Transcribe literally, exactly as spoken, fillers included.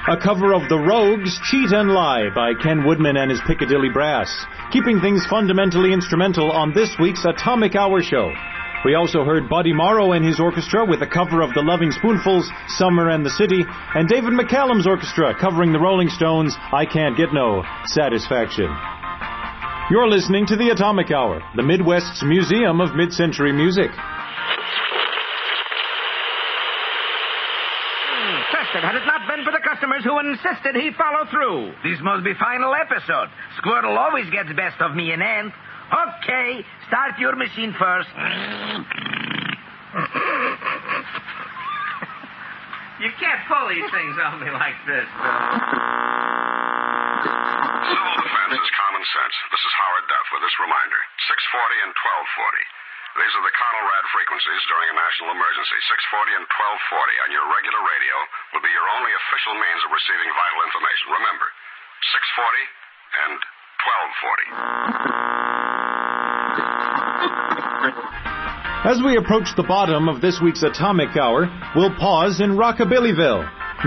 A cover of The Rogues' Cheat and Lie by Ken Woodman and his Piccadilly Brass, keeping things fundamentally instrumental on this week's Atomic Hour show. We also heard Buddy Morrow and his orchestra with a cover of The Loving Spoonfuls' Summer and the City, and David McCallum's orchestra covering the Rolling Stones' I Can't Get No Satisfaction. You're listening to the Atomic Hour, the Midwest's Museum of Mid-Century Music. Had it not been for the customers who insisted he follow through. This must be final episode. Squirtle always gets best of me and Ant. Okay, start your machine first. You can't pull these things on me like this. Civil defense is common sense. This is Howard Duff with this reminder. six forty and twelve forty. These are the Conelrad frequencies during a national emergency. six forty and twelve forty on your regular radio will be your only official means of receiving vital information. Remember, six forty and twelve forty. As we approach the bottom of this week's Atomic Hour, we'll pause in Rockabillyville.